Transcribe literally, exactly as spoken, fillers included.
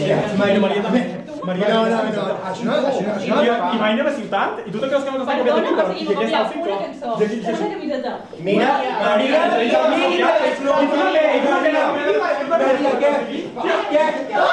Maria, Maria també. Maria, no, no, no, això no, això no, això no. I mai anem a ciutat? I tu te creus que no t'està copiant de Perdona, mi? o sigui, m'ha copiat una cançó, una camiseta. Mira, Maria, Maria, Maria, Maria, Maria, Maria, Maria, Maria, Maria,